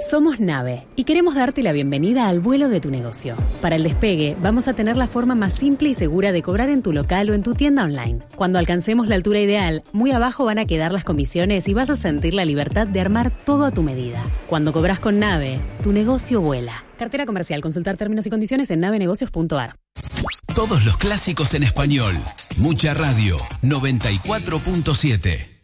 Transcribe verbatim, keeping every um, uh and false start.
Somos Nave y queremos darte la bienvenida al vuelo de tu negocio. Para el despegue, vamos a tener la forma más simple y segura de cobrar en tu local o en tu tienda online. Cuando alcancemos la altura ideal, muy abajo van a quedar las comisiones y vas a sentir la libertad de armar todo a tu medida. Cuando cobras con Nave, tu negocio vuela. Cartera comercial. Consultar términos y condiciones en navenegocios punto a r. Todos los clásicos en español. Mucha Radio, noventa y cuatro punto siete.